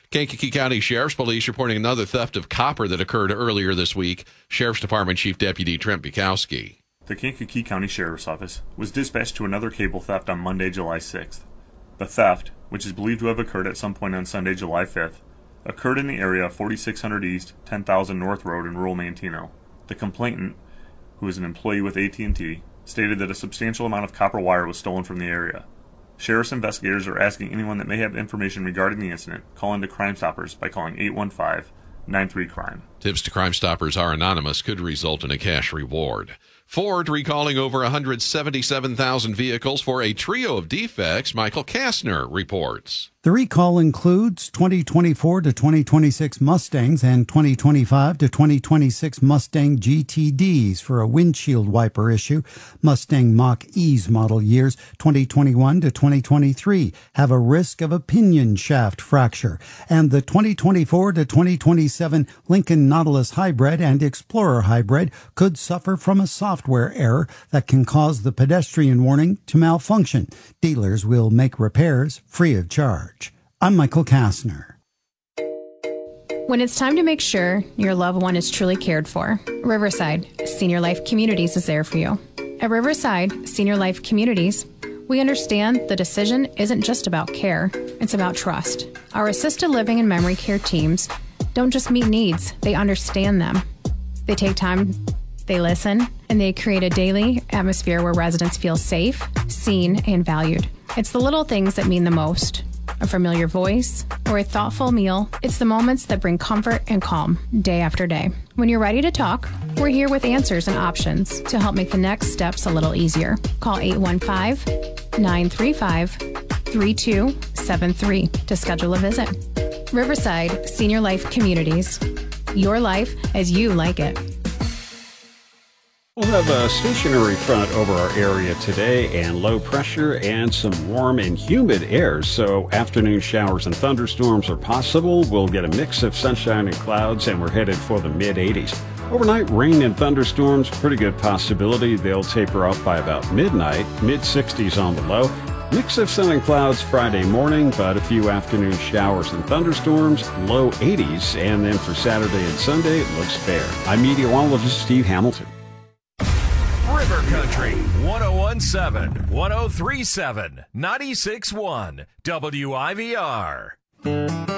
Kankakee County Sheriff's Police reporting another theft of copper that occurred earlier this week. Sheriff's Department Chief Deputy Trent Bukowski. The Kankakee County Sheriff's Office was dispatched to another cable theft on Monday, July 6th. The theft, which is believed to have occurred at some point on Sunday, July 5th, occurred in the area of 4600 East, 10,000 North Road in rural Manteno. The complainant, who is an employee with AT&T, stated that a substantial amount of copper wire was stolen from the area. Sheriff's investigators are asking anyone that may have information regarding the incident call into Crime Stoppers by calling 815-93-CRIME. Tips to Crime Stoppers are anonymous, could result in a cash reward. Ford recalling over 177,000 vehicles for a trio of defects. Michael Kastner reports. The recall includes 2024 to 2026 Mustangs and 2025 to 2026 Mustang GTDs for a windshield wiper issue. Mustang Mach-E's model years 2021 to 2023 have a risk of a pinion shaft fracture. And the 2024 to 2027 Lincoln Nautilus Hybrid and Explorer Hybrid could suffer from a software error that can cause the pedestrian warning to malfunction. Dealers will make repairs free of charge. I'm Michael Kastner. When it's time to make sure your loved one is truly cared for, Riverside Senior Life Communities is there for you. At Riverside Senior Life Communities, we understand the decision isn't just about care, it's about trust. Our assisted living and memory care teams don't just meet needs, they understand them. They take time, they listen, and they create a daily atmosphere where residents feel safe, seen, and valued. It's the little things that mean the most. A familiar voice, or a thoughtful meal. It's the moments that bring comfort and calm day after day. When you're ready to talk, we're here with answers and options to help make the next steps a little easier. Call 815-935-3273 to schedule a visit. Riverside Senior Life Communities. Your life as you like it. We'll have a stationary front over our area today and low pressure and some warm and humid air, so afternoon showers and thunderstorms are possible. We'll get a mix of sunshine and clouds, and we're headed for the mid-80s. Overnight rain and thunderstorms, pretty good possibility. They'll taper off by about midnight, mid-60s on the low. Mix of sun and clouds Friday morning, but a few afternoon showers and thunderstorms, low 80s, and then for Saturday and Sunday, it looks fair. I'm meteorologist Steve Hamilton. River Country 1017, 1037, 96.1 WIVR.